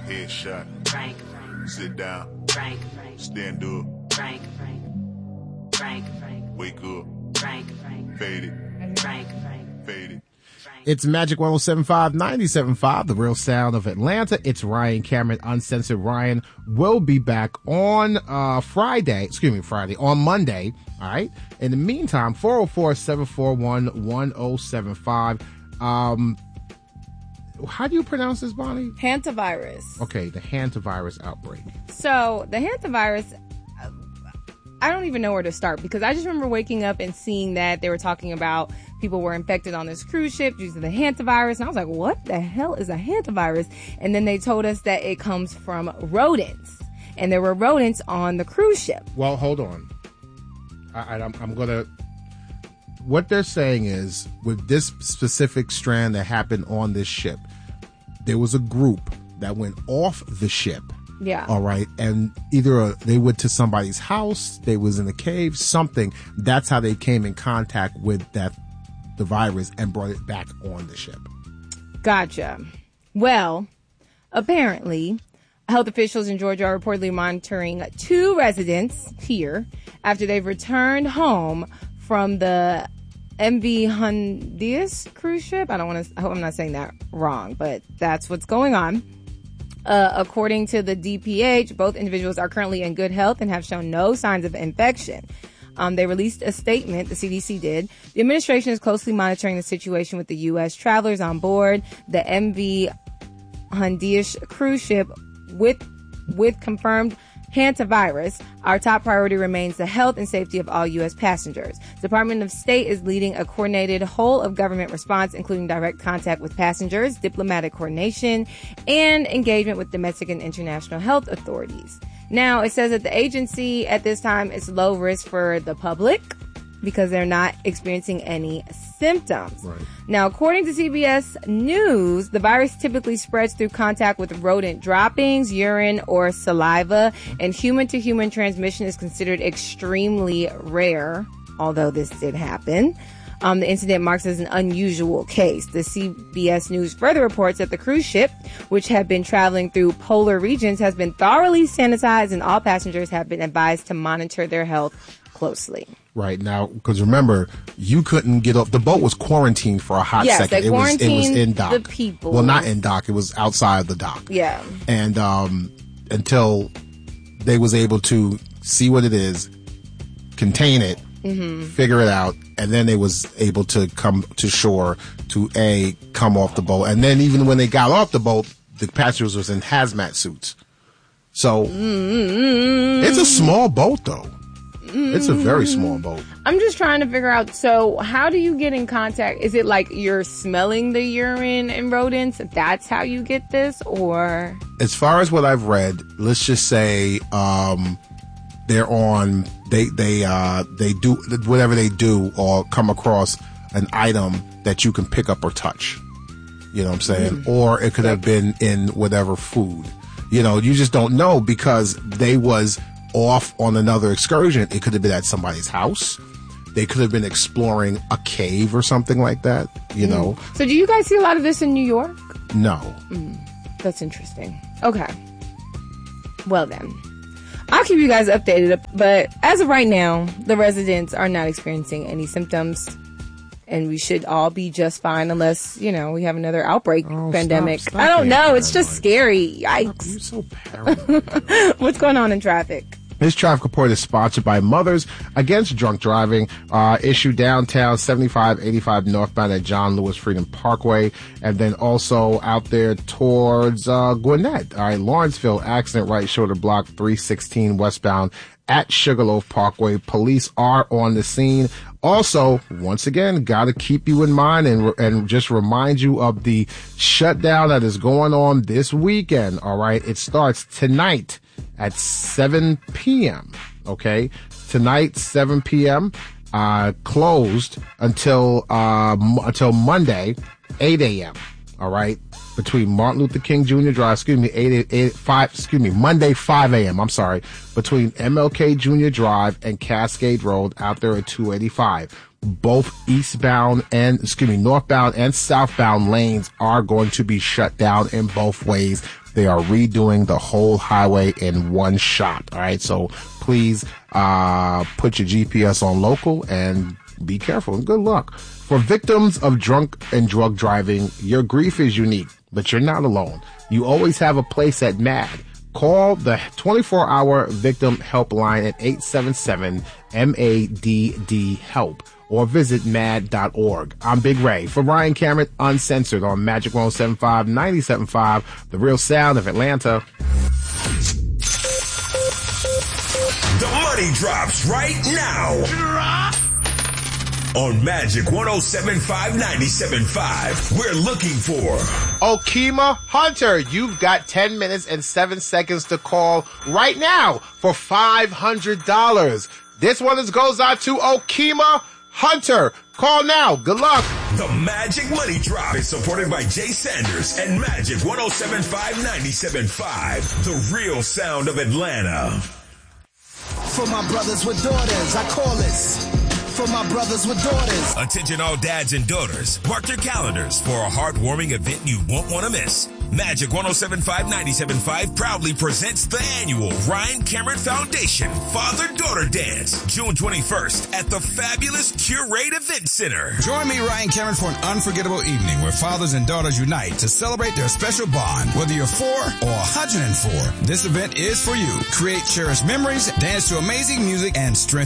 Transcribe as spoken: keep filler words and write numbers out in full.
Headshot. Frank. Sit down. Frank. Stand up. Frank. Frank. Frank. Wake up. Frank. Fade it. Frank. Fade it. It's Magic one oh seven point five, ninety-seven point five, the real sound of Atlanta. It's Ryan Cameron, Uncensored Ryan. Will be back on uh Friday, excuse me, Friday, on Monday, all right? In the meantime, four oh four, seven four one, one oh seven five. Um, how do you pronounce this, Bonnie? Hantavirus. Okay, the hantavirus outbreak. So, the hantavirus, I don't even know where to start because I just remember waking up and seeing that they were talking about people were infected on this cruise ship due to the hantavirus. And I was like, what the hell is a hantavirus? And then they told us that it comes from rodents. And there were rodents on the cruise ship. Well, hold on. I, I, I'm, I'm going to... What they're saying is, with this specific strand that happened on this ship, there was a group that went off the ship. Yeah. All right. And either uh, they went to somebody's house, they was in a cave, something. That's how they came in contact with that the virus and brought it back on the ship. Gotcha. Well, apparently, health officials in Georgia are reportedly monitoring two residents here after they've returned home from the M V Hondias cruise ship. I don't want to, I hope I'm not saying that wrong, but that's what's going on. Uh, according to the D P H, both individuals are currently in good health and have shown no signs of infection. Um, they released a statement, the C D C did. The administration is closely monitoring the situation with the U S travelers on board the M V Hondias cruise ship with, with confirmed hantavirus. Our top priority remains the health and safety of all U S passengers. Department of State is leading a coordinated whole of government response, including direct contact with passengers, diplomatic coordination, and engagement with domestic and international health authorities. Now, it says that the agency at this time is low risk for the public because they're not experiencing any symptoms. Right. Now, according to C B S News, the virus typically spreads through contact with rodent droppings, urine, or saliva, and human-to-human transmission is considered extremely rare, although this did happen. Um, the incident marks as an unusual case. The C B S News further reports that the cruise ship, which had been traveling through polar regions, has been thoroughly sanitized and all passengers have been advised to monitor their health closely. Right now, because remember, you couldn't get off. The boat was quarantined for a hot yes, second. They it was it was in dock. The people. Well, not in dock. It was outside the dock. Yeah. And um, until they was able to see what it is, contain it, mm-hmm. figure it out, and then they was able to come to shore to a come off the boat. And then even when they got off the boat, the passengers was in hazmat suits. So mm-hmm. it's a small boat, though. It's a very small boat. I'm just trying to figure out, so how do you get in contact? Is it like you're smelling the urine and rodents? That's how you get this, or? As far as what I've read, let's just say um, they're on, they they uh, they do whatever they do or come across an item that you can pick up or touch. You know what I'm saying? Mm. Or it could have been in whatever food. You know, you just don't know because they was off on another excursion. It could have been at somebody's house. They could have been exploring a cave or something like that, you mm. know. So do you guys see a lot of this in New York? No. Mm. That's interesting. Okay. Well then, I'll keep you guys updated. But as of right now, the residents are not experiencing any symptoms. And we should all be just fine unless, you know, we have another outbreak oh, pandemic. Stop, stop I don't know. paranoid. It's just scary. Yikes. You're so paranoid. What's going on in traffic? This traffic report is sponsored by Mothers Against Drunk Driving, uh, issue downtown seventy-five eighty-five northbound at John Lewis Freedom Parkway, and then also out there towards uh, Gwinnett. All right, Lawrenceville, accident right shoulder block three sixteen westbound at Sugarloaf Parkway. Police are on the scene. Also, once again, got to keep you in mind and and just remind you of the shutdown that is going on this weekend. All right, it starts tonight at seven p.m. Okay, tonight seven p.m. Uh, closed until uh m- until Monday eight a.m. All right, between Martin Luther King Junior Drive, excuse me, eight, eight, five, excuse me, Monday five a.m. I'm sorry, between M L K Junior Drive and Cascade Road out there at two eighty-five. Both eastbound and, excuse me, northbound and southbound lanes are going to be shut down in both ways. They are redoing the whole highway in one shot. All right. So please, uh, put your G P S on local and be careful and good luck. For victims of drunk and drug driving, your grief is unique, but you're not alone. You always have a place at MAD. Call the twenty-four hour victim helpline at eight seven seven M A D D help or visit mad dot org. I'm Big Ray for Ryan Cameron Uncensored on Magic one oh seven point five, ninety-seven point five, the real sound of Atlanta. The money drops right now. On Magic one oh seven point five, ninety-seven point five, we're looking for Okima Hunter. You've got ten minutes and seven seconds to call right now for five hundred dollars. This one is, goes out to Okima Hunter. Call now. Good luck. The Magic Money Drop is supported by Jay Sanders and Magic one oh seven point five, ninety-seven point five, the real sound of Atlanta. For my brothers with daughters, I call this. For my brothers with daughters. Attention all dads and daughters. Mark your calendars for a heartwarming event you won't want to miss. Magic one oh seven point five, ninety-seven point five proudly presents the annual Ryan Cameron Foundation Father-Daughter Dance, June twenty-first at the fabulous Curate Event Center. Join me, Ryan Cameron, for an unforgettable evening where fathers and daughters unite to celebrate their special bond. Whether you're four or one hundred four, this event is for you. Create cherished memories, dance to amazing music, and strengthen